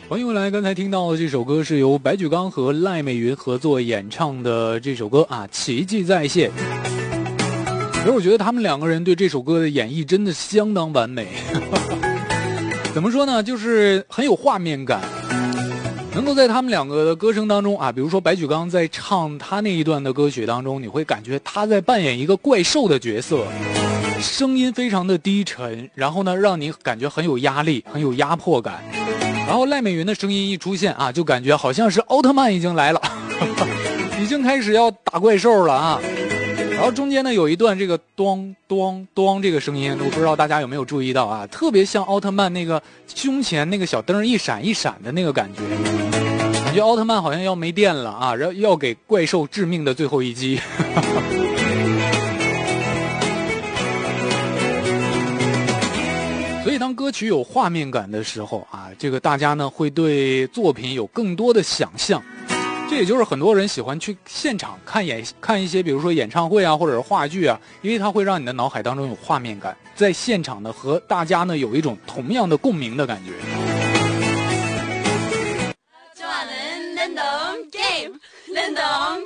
欢迎回来，刚才听到的这首歌是由白举纲和赖美云合作演唱的这首歌啊，《奇迹再现》。其实我觉得他们两个人对这首歌的演绎真的相当完美。怎么说呢，就是很有画面感，能够在他们两个的歌声当中啊，比如说白举纲在唱他那一段的歌曲当中，你会感觉他在扮演一个怪兽的角色，声音非常的低沉，然后呢让你感觉很有压力，很有压迫感。然后赖美云的声音一出现啊，就感觉好像是奥特曼已经来了，已经开始要打怪兽了啊。然后中间呢有一段这个咚咚咚这个声音，我不知道大家有没有注意到啊，特别像奥特曼那个胸前那个小灯一闪一闪的那个感觉，感觉奥特曼好像要没电了啊，要给怪兽致命的最后一击。所以当歌曲有画面感的时候啊，这个大家呢会对作品有更多的想象，这也就是很多人喜欢去现场看一些比如说演唱会啊或者是话剧啊，因为它会让你的脑海当中有画面感，在现场呢和大家呢有一种同样的共鸣的感觉。